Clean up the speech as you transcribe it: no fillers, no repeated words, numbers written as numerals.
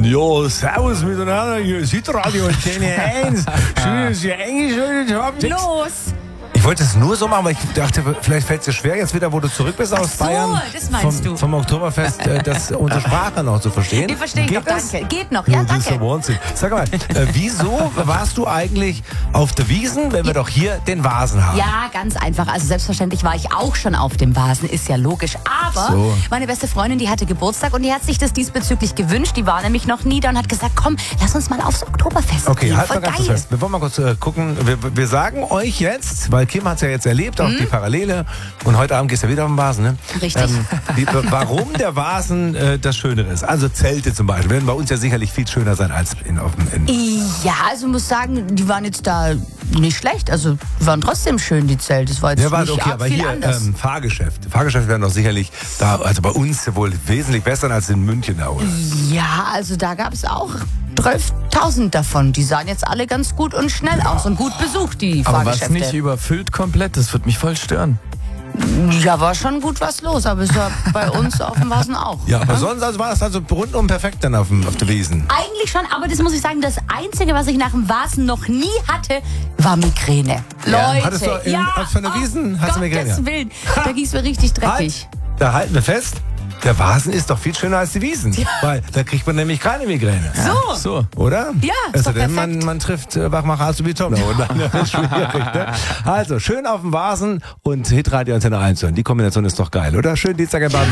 Jo, servus miteinander, hier ist Hitradio Antenne 1. Schön, dass ihr eingeschaltet habt. Los! Ich wollte es nur so machen, weil ich dachte, vielleicht fällt es dir schwer, jetzt wieder, wo du zurück bist aus so, Bayern. Das meinst du. Vom Oktoberfest, unsere Sprache noch zu verstehen. Die verstehe ich Geht noch, das? danke. Geht noch, ja, Das ist danke. der Wahnsinn. Sag mal, wieso warst du eigentlich auf der Wiesn, wenn wir doch hier den Vasen haben? Ja, ganz einfach. Also selbstverständlich war ich auch schon auf dem Vasen, ist ja logisch. Aber So. meine beste Freundin, die hatte Geburtstag und die hat sich das diesbezüglich gewünscht. Die war nämlich noch nie da und hat gesagt, komm, lass uns mal aufs Oktoberfest Okay, gehen. halt Voll mal ganz geil. fest. Wir wollen mal kurz gucken. Wir sagen euch jetzt, weil Kim hat es ja jetzt erlebt, auch die Parallele. Und heute Abend gehst du ja wieder auf den Vasen, ne? Richtig. Warum der Vasen das Schönere ist. Also Zelte zum Beispiel werden bei uns ja sicherlich viel schöner sein als in. Ja, also muss sagen, die waren jetzt da nicht schlecht. Also die waren trotzdem schön, die Zelte. Das war jetzt Ja, war nicht okay, arg aber viel hier anders. Fahrgeschäft. Fahrgeschäfte werden doch sicherlich da, also bei uns wohl wesentlich besser als in München. Oder? Ja, also da gab es auch 12.000 davon. Die sahen jetzt alle ganz gut und schnell aus und gut besucht, die Aber was Fahrgeschäfte. nicht überfüllt komplett, das wird mich voll stören. Ja, war schon gut was los, aber es war bei uns auf dem Vasen auch. Ja, aber sonst also war es also rundum perfekt dann auf der Wiesn. Eigentlich schon, aber das muss ich sagen, das Einzige, was ich nach dem Vasen noch nie hatte, war Migräne. Ja. Leute, Hattest du auf einer Wiesn hast du Migräne? Gottes Willen, da ging es mir richtig dreckig. Halt, da halten wir fest. Der Vasen ist doch viel schöner als die Wiesn. Weil da kriegt man nämlich keine Migräne. So. Oder? Ja, ist doch denn perfekt. man trifft Wachmacher als Bitono. Das ist schwierig, ne? Also, schön auf dem Vasen und Hitradio Antenne 1 hören. Die Kombination ist doch geil, oder? Schön Dienstag im Baden.